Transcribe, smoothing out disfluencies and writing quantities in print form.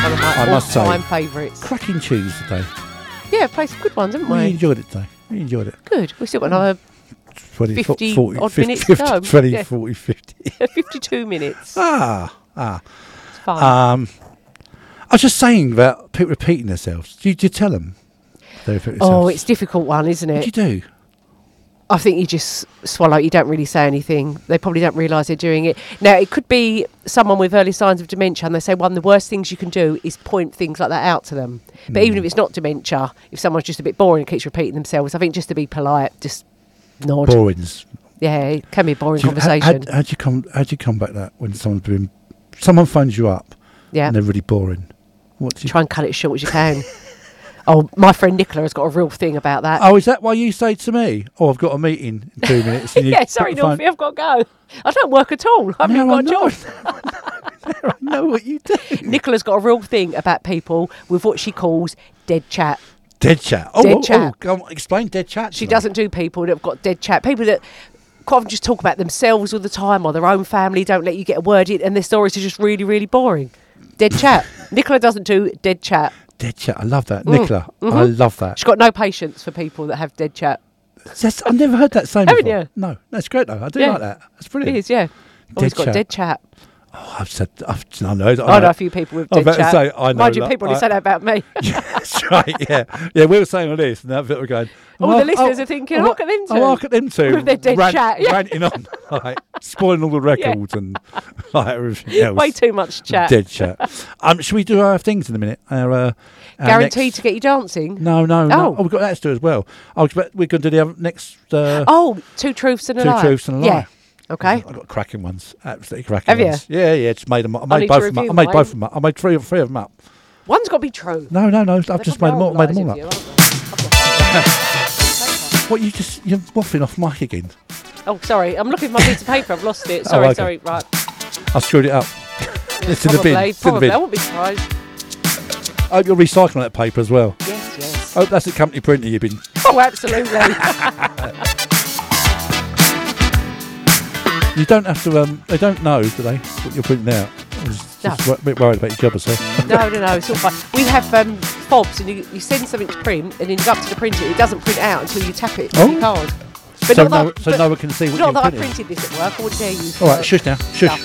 One of my all-time favourites. Cracking tunes today. Yeah, played some good ones, haven't we? Really enjoyed it today. Really enjoyed it. Good. We've still got another 20, 50 40, odd 50, minutes 50, to go. 20, Yeah. 40, 50. 52 minutes. It's fun. I was just saying about people repeating themselves. Do you tell them they repeat themselves? Oh, it's a difficult one, isn't What it? do you do? I think you just swallow it. You don't really say anything. They probably don't realise they're doing it. Now, it could be someone with early signs of dementia, and they say one of the worst things you can do is point things like that out to them. But even if it's not dementia, if someone's just a bit boring and keeps repeating themselves, I think just to be polite, just nod. Boring's. Yeah, it can be a boring So conversation. How'd you combat that when someone phones you up Yeah. and they're really boring? What do you Try and cut it as short as you can. Oh, my friend Nicola has got a real thing about that. Oh, is that why you say to me, "Oh, I've got a meeting in 2 minutes"? And you Yeah, sorry, put the phone- Northie, I've got to go. I don't work at all. I haven't even got a know. job. I know what you do. Nicola's got a real thing about people with what she calls dead chat. Dead chat. Oh, Dead chat. go on, explain dead chat. to She me. doesn't do people that have got dead chat. People that quite often just talk about themselves all the time or their own family, don't let you get a word in, and their stories are just really, really boring. Dead chat. Nicola doesn't do dead chat. Dead chat. I love that, Nicola. I love that. She's got no patience for people that have dead chat. I've never heard that saying Haven't before. you? No, that's great though. I do Yeah. like that. That's It brilliant. is, yeah. Always Dead got chat. dead chat. Oh, I know. I know a few people with I was dead about to chat. say, I know, Mind you, like, people who say that about me. That's right. Yeah, yeah. We were saying all this, and that bit we're going. All the listeners are thinking, look at them two. Oh, look at them two. With their dead chat, yeah. Ranting on, like, spoiling all the records and like everything else. Way too much chat. Dead chat. Should we do our things in a minute? Our Guaranteed next- to get you dancing? No. Oh. Oh, we've got that to do as well. We're going to do the other next. Oh, two truths and a Two lie. truths and a lie. Yeah. Okay. I've got cracking ones. Absolutely cracking Have you? ones. Yeah. Just made them up. I I need made to both of them up. review I made both mine. of them up. I made three of them up. One's got to be true. No. I've just made them all up. What you're waffling off mic again. Oh, sorry. I'm looking at my piece of paper. I've lost it. Sorry, okay. sorry. Right. I screwed it up. It's in the bin. It's in the Probably. I bin. won't be surprised. I hope you're recycling that paper as well. Yes. I hope that's the company printer you've been. Oh, absolutely. You don't have to. They don't know, do they? What you're printing out. I was just a bit worried about your job or so. No. It's all fine. We have fobs, and you send something to print, and then you go up to the printer. It doesn't print out until you tap it on your card. But So not that- no one can see what Not you're that I printing. printed this at work. I wouldn't dare use. All right, shush now. Shush.